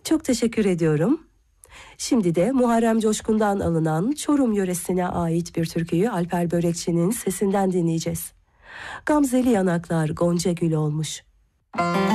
Çok teşekkür ediyorum. Şimdi de Muharrem Coşkun'dan alınan Çorum yöresine ait bir türküyü Alper Börekçi'nin sesinden dinleyeceğiz. Gamzeli yanaklar gonca gül olmuş.